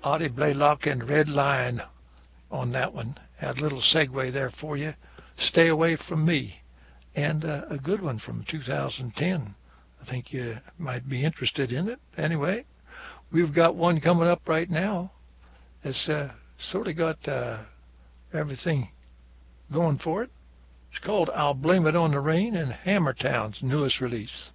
Oddie Blaylock and Red Lion on that one. Had a little segue there for you. Stay Away From Me. And a good one from 2010. I think you might be interested in it. Anyway, we've got one coming up right now. It's sort of got everything going for it. It's called I'll Blame It on the Rain, and Hammertown's newest release.